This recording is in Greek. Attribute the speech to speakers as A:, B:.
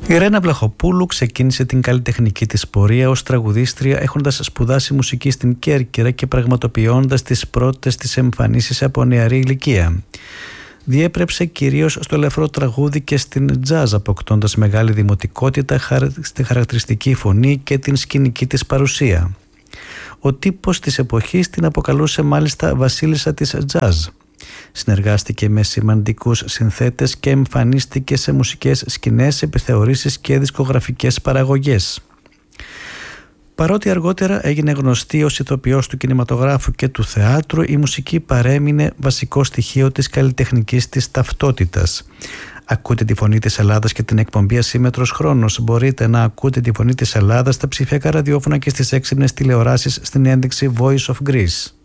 A: Η Ρένα Βλαχοπούλου ξεκίνησε την καλλιτεχνική της πορεία ως τραγουδίστρια, έχοντας σπουδάσει μουσική στην Κέρκυρα και πραγματοποιώντας τις πρώτες της εμφανίσεις από νεαρή ηλικία. Διέπρεψε κυρίως στο ελαφρό τραγούδι και στην τζάζ, αποκτώντας μεγάλη δημοτικότητα στη χαρακτηριστική φωνή και την σκηνική της παρουσία. Ο τύπος της εποχής την αποκαλούσε μάλιστα βασίλισσα της τζάζ. Συνεργάστηκε με σημαντικούς συνθέτες και εμφανίστηκε σε μουσικές σκηνές, επιθεωρήσεις και δισκογραφικές παραγωγές. Παρότι αργότερα έγινε γνωστή ως ηθοποιός του κινηματογράφου και του θεάτρου, η μουσική παρέμεινε βασικό στοιχείο της καλλιτεχνικής της ταυτότητας. Ακούτε τη φωνή της Ελλάδας και την εκπομπή Ασύμμετρος Χρόνος. Μπορείτε να ακούτε τη φωνή της Ελλάδας στα ψηφιακά ραδιόφωνα και στις έξυπνες τηλεοράσεις στην ένδειξη Voice of Greece.